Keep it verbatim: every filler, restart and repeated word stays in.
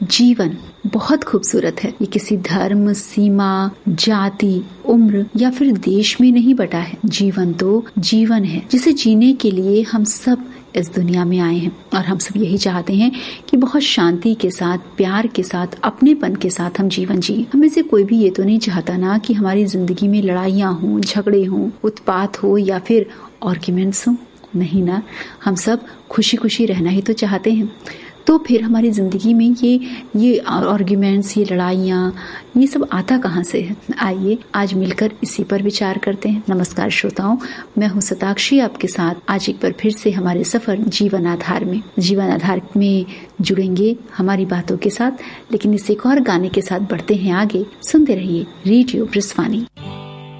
जीवन बहुत खूबसूरत है। ये किसी धर्म, सीमा, जाति, उम्र या फिर देश में नहीं बटा है। जीवन तो जीवन है जिसे जीने के लिए हम सब इस दुनिया में आए हैं और हम सब यही चाहते हैं कि बहुत शांति के साथ, प्यार के साथ, अपनेपन के साथ हम जीवन जिए। हमें से कोई भी ये तो नहीं चाहता ना कि हमारी जिंदगी में लड़ाइयाँ हों, झगड़े हों, उत्पात हो या फिर आर्ग्यूमेंट्स हो। नहीं ना, हम सब खुशी खुशी रहना ही तो चाहते हैं। तो फिर हमारी जिंदगी में ये ये आर्ग्यूमेंट्स, ये लड़ाइयाँ, ये सब आता कहाँ से है? आइए आज मिलकर इसी पर विचार करते हैं। नमस्कार श्रोताओं, मैं हूँ शताक्षी आपके साथ आज एक बार फिर से हमारे सफर जीवन आधार में। जीवन आधार में जुड़ेंगे हमारी बातों के साथ, लेकिन इस एक और गाने के साथ बढ़ते हैं आगे। सुनते रहिए रेडियो ब्रिस्वानी।